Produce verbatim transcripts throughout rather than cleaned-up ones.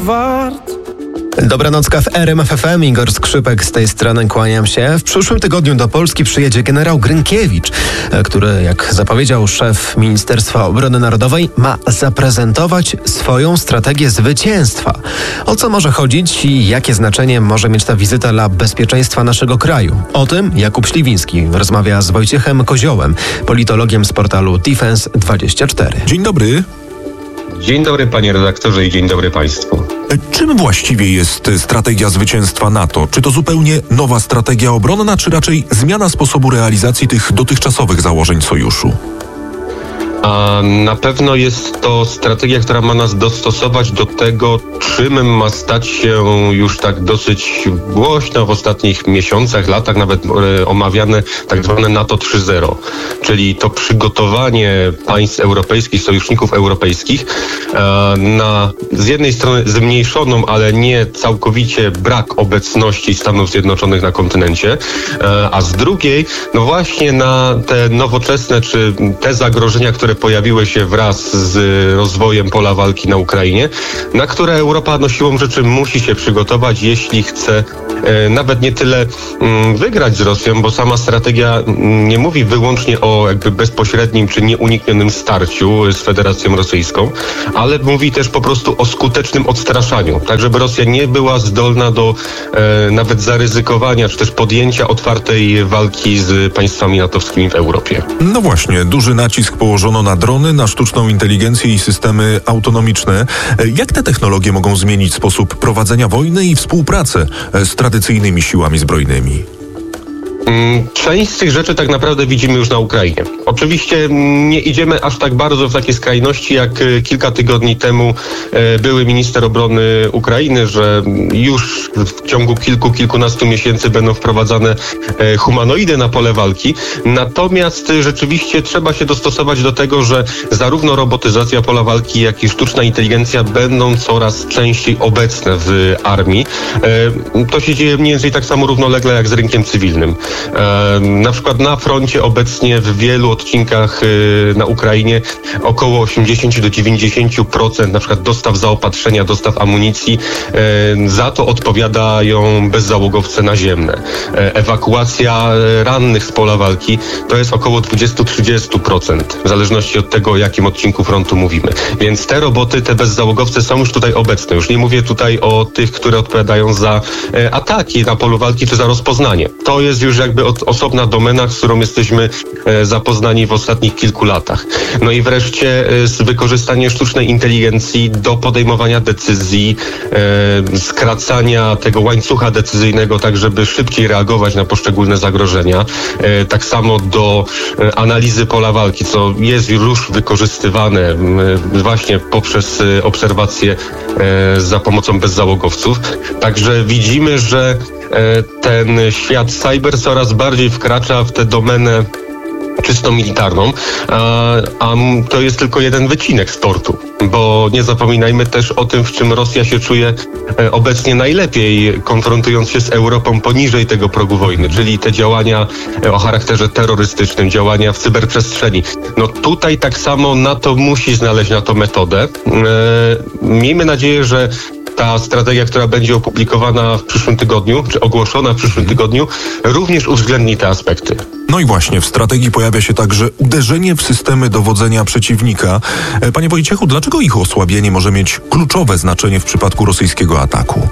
wart. Dobranocka w R M F F M, Igor Skrzypek z tej strony, kłaniam się. W przyszłym tygodniu do Polski przyjedzie generał Grynkiewicz, który, jak zapowiedział szef Ministerstwa Obrony Narodowej, ma zaprezentować swoją strategię zwycięstwa. O co może chodzić i jakie znaczenie może mieć ta wizyta dla bezpieczeństwa naszego kraju? O tym Jakub Śliwiński rozmawia z Wojciechem Koziołem, politologiem z portalu Defense dwadzieścia cztery. Dzień dobry. Dzień dobry, panie redaktorze, i dzień dobry państwu. Czym właściwie jest strategia zwycięstwa NATO? Czy to zupełnie nowa strategia obronna, czy raczej zmiana sposobu realizacji tych dotychczasowych założeń sojuszu? A na pewno jest to strategia, która ma nas dostosować do tego, czym ma stać się już tak dosyć głośno w ostatnich miesiącach, latach, nawet e, omawiane tak zwane NATO trzy zero, czyli to przygotowanie państw europejskich, sojuszników europejskich e, na z jednej strony zmniejszoną, ale nie całkowicie brak obecności Stanów Zjednoczonych na kontynencie, e, a z drugiej, no właśnie na te nowoczesne, czy te zagrożenia, które pojawiły się wraz z rozwojem pola walki na Ukrainie, na które Europa no siłą rzeczy musi się przygotować, jeśli chce e, nawet nie tyle m, wygrać z Rosją, bo sama strategia m, nie mówi wyłącznie o jakby bezpośrednim czy nieuniknionym starciu z Federacją Rosyjską, ale mówi też po prostu o skutecznym odstraszaniu, tak żeby Rosja nie była zdolna do e, nawet zaryzykowania czy też podjęcia otwartej walki z państwami natowskimi w Europie. No właśnie, duży nacisk położono na drony, na sztuczną inteligencję i systemy autonomiczne. Jak te technologie mogą zmienić sposób prowadzenia wojny i współpracę z tradycyjnymi siłami zbrojnymi? Część z tych rzeczy tak naprawdę widzimy już na Ukrainie. Oczywiście nie idziemy aż tak bardzo w takie skrajności, jak kilka tygodni temu były minister obrony Ukrainy, że już w ciągu kilku, kilkunastu miesięcy będą wprowadzane humanoidy na pole walki. Natomiast rzeczywiście trzeba się dostosować do tego, że zarówno robotyzacja pola walki, jak i sztuczna inteligencja będą coraz częściej obecne w armii. To się dzieje mniej więcej tak samo równolegle jak z rynkiem cywilnym. Na przykład na froncie obecnie w wielu odcinkach na Ukrainie około osiemdziesiąt do dziewięćdziesięciu procent na przykład dostaw zaopatrzenia, dostaw amunicji, za to odpowiadają bezzałogowce naziemne. Ewakuacja rannych z pola walki to jest około dwadzieścia do trzydziestu procent, w zależności od tego, o jakim odcinku frontu mówimy. Więc te roboty, te bezzałogowce są już tutaj obecne. Już nie mówię tutaj o tych, które odpowiadają za ataki na polu walki czy za rozpoznanie. To jest już jakby od, osobna domena, z którą jesteśmy e, zapoznani w ostatnich kilku latach. No i wreszcie e, z wykorzystanie sztucznej inteligencji do podejmowania decyzji, e, skracania tego łańcucha decyzyjnego, tak żeby szybciej reagować na poszczególne zagrożenia. E, tak samo do e, analizy pola walki, co jest już wykorzystywane e, właśnie poprzez e, obserwacje e, za pomocą bezzałogowców. Także widzimy, że ten świat cyber coraz bardziej wkracza w tę domenę czysto militarną, a, a to jest tylko jeden wycinek sportu, bo nie zapominajmy też o tym, w czym Rosja się czuje obecnie najlepiej, konfrontując się z Europą poniżej tego progu wojny, czyli te działania o charakterze terrorystycznym, działania w cyberprzestrzeni. No tutaj tak samo NATO musi znaleźć na to metodę. E, miejmy nadzieję, że ta strategia, która będzie opublikowana w przyszłym tygodniu, czy ogłoszona w przyszłym tygodniu, również uwzględni te aspekty. No i właśnie, w strategii pojawia się także uderzenie w systemy dowodzenia przeciwnika. Panie Wojciechu, dlaczego ich osłabienie może mieć kluczowe znaczenie w przypadku rosyjskiego ataku?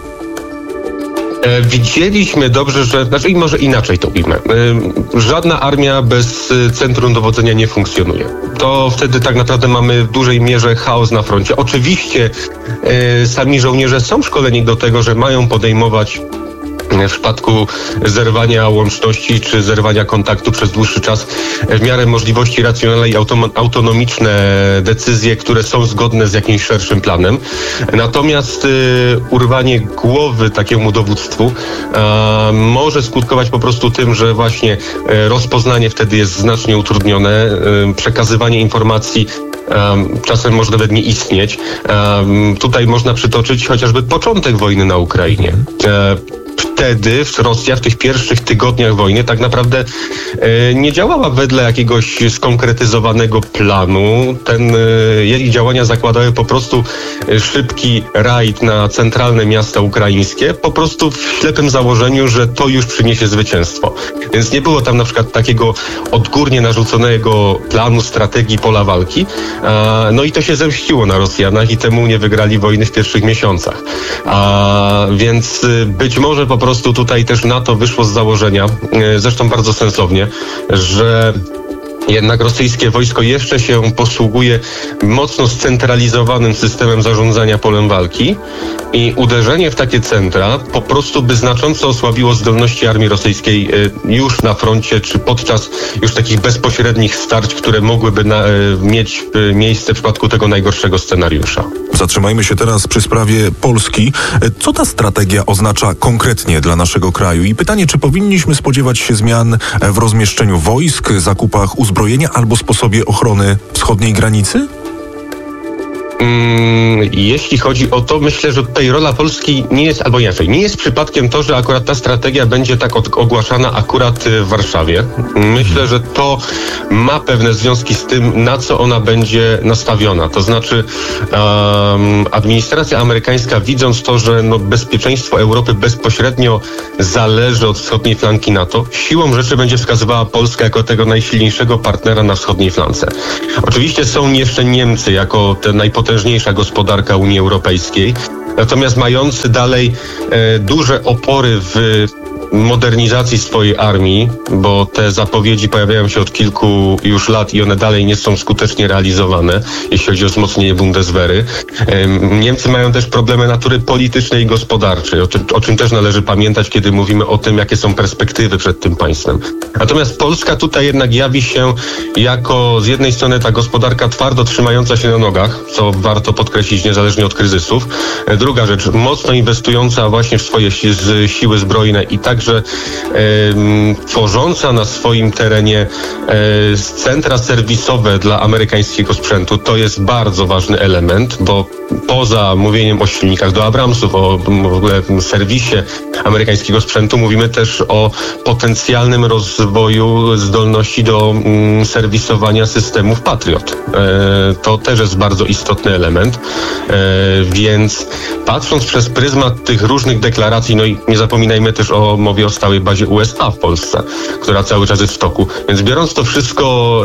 Widzieliśmy dobrze, że, znaczy i może inaczej to ujmę, żadna armia bez centrum dowodzenia nie funkcjonuje. To wtedy tak naprawdę mamy w dużej mierze chaos na froncie. Oczywiście e, sami żołnierze są szkoleni do tego, że mają podejmować w przypadku zerwania łączności czy zerwania kontaktu przez dłuższy czas w miarę możliwości racjonalne i autonomiczne decyzje, które są zgodne z jakimś szerszym planem. Natomiast y, urwanie głowy takiemu dowództwu y, może skutkować po prostu tym, że właśnie y, rozpoznanie wtedy jest znacznie utrudnione, y, przekazywanie informacji Um, czasem może nawet nie istnieć. Um, tutaj można przytoczyć chociażby początek wojny na Ukrainie. Um, wtedy Rosja w tych pierwszych tygodniach wojny tak naprawdę e, nie działała wedle jakiegoś skonkretyzowanego planu. Ten, e, jej działania zakładały po prostu e, szybki rajd na centralne miasta ukraińskie, po prostu w ślepym założeniu, że to już przyniesie zwycięstwo. Więc nie było tam na przykład takiego odgórnie narzuconego planu, strategii pola walki. E, no i to się zemściło na Rosjanach i temu nie wygrali wojny w pierwszych miesiącach. A, więc e, być może po prostu tutaj też NATO wyszło z założenia, zresztą bardzo sensownie, że jednak rosyjskie wojsko jeszcze się posługuje mocno scentralizowanym systemem zarządzania polem walki i uderzenie w takie centra po prostu by znacząco osłabiło zdolności armii rosyjskiej już na froncie, czy podczas już takich bezpośrednich starć, które mogłyby na, mieć miejsce w przypadku tego najgorszego scenariusza. Zatrzymajmy się teraz przy sprawie Polski. Co ta strategia oznacza konkretnie dla naszego kraju? I pytanie, czy powinniśmy spodziewać się zmian w rozmieszczeniu wojsk, zakupach uzbrojenia albo sposobie ochrony wschodniej granicy? Mm, jeśli chodzi o to, myślę, że tutaj rola Polski nie jest, albo inaczej, nie jest przypadkiem to, że akurat ta strategia będzie tak od, ogłaszana akurat w Warszawie. Myślę, że to ma pewne związki z tym, na co ona będzie nastawiona. To znaczy um, administracja amerykańska, widząc to, że no, bezpieczeństwo Europy bezpośrednio zależy od wschodniej flanki NATO, siłą rzeczy będzie wskazywała Polskę jako tego najsilniejszego partnera na wschodniej flance. Oczywiście są jeszcze Niemcy jako te najpotężniejsze potężniejsza gospodarka Unii Europejskiej, natomiast mający dalej e, duże opory w modernizacji swojej armii, bo te zapowiedzi pojawiają się od kilku już lat i one dalej nie są skutecznie realizowane, jeśli chodzi o wzmocnienie Bundeswehry. Niemcy mają też problemy natury politycznej i gospodarczej, o czym, o czym też należy pamiętać, kiedy mówimy o tym, jakie są perspektywy przed tym państwem. Natomiast Polska tutaj jednak jawi się jako z jednej strony ta gospodarka twardo trzymająca się na nogach, co warto podkreślić niezależnie od kryzysów. Druga rzecz, mocno inwestująca właśnie w swoje si- siły zbrojne i także e, tworząca na swoim terenie e, centra serwisowe dla amerykańskiego sprzętu. To jest bardzo ważny element, bo poza mówieniem o silnikach do Abramsów, o w ogóle serwisie amerykańskiego sprzętu, mówimy też o potencjalnym rozwoju zdolności do mm, serwisowania systemów Patriot. E, to też jest bardzo istotny element, e, więc patrząc przez pryzmat tych różnych deklaracji, no i nie zapominajmy też o mowie o stałej bazie U S A w Polsce, która cały czas jest w toku, więc biorąc to wszystko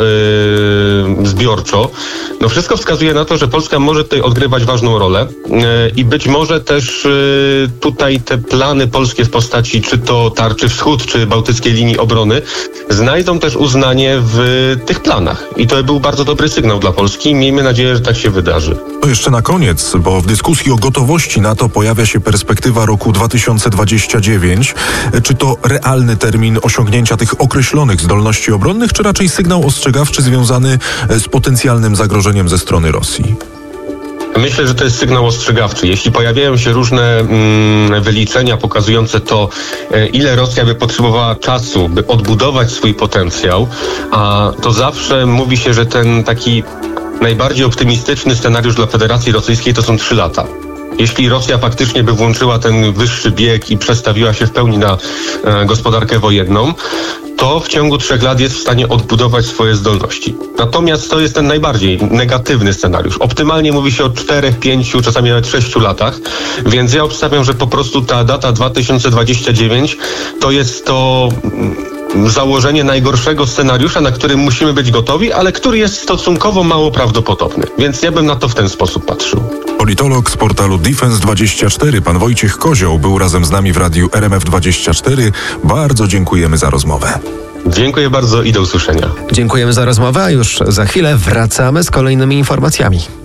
e, zbiorczo, no wszystko wskazuje na to, że Polska może tutaj odgrywać ważną rolę e, i być może też e, tutaj te plany polskie w postaci czy to tarczy wschód, czy bałtyckiej linii obrony znajdą też uznanie w tych planach. I to był bardzo dobry sygnał dla Polski. Miejmy nadzieję, że tak się wydarzy. To jeszcze na koniec, bo w dyskusji o gotowości NATO pojawia się perspektywa roku dwa tysiące dwudziestego dziewiątego. Czy to realny termin osiągnięcia tych określonych zdolności obronnych, czy raczej sygnał ostrzegawczy związany z potencjalnym zagrożeniem ze strony Rosji? Myślę, że to jest sygnał ostrzegawczy. Jeśli pojawiają się różne mm, wyliczenia pokazujące to, e, ile Rosja by potrzebowała czasu, by odbudować swój potencjał, a to zawsze mówi się, że ten taki najbardziej optymistyczny scenariusz dla Federacji Rosyjskiej to są trzy lata. Jeśli Rosja faktycznie by włączyła ten wyższy bieg i przestawiła się w pełni na e, gospodarkę wojenną, to w ciągu trzech lat jest w stanie odbudować swoje zdolności. Natomiast to jest ten najbardziej negatywny scenariusz. Optymalnie mówi się o czterech, pięciu, czasami nawet sześciu latach, więc ja obstawiam, że po prostu ta data dwa tysiące dwudziesty dziewiąty to jest to założenie najgorszego scenariusza, na który musimy być gotowi, ale który jest stosunkowo mało prawdopodobny. Więc ja bym na to w ten sposób patrzył. Politolog z portalu Defense dwadzieścia cztery, pan Wojciech Kozioł, był razem z nami w radiu R M F dwadzieścia cztery. Bardzo dziękujemy za rozmowę. Dziękuję bardzo i do usłyszenia. Dziękujemy za rozmowę, a już za chwilę wracamy z kolejnymi informacjami.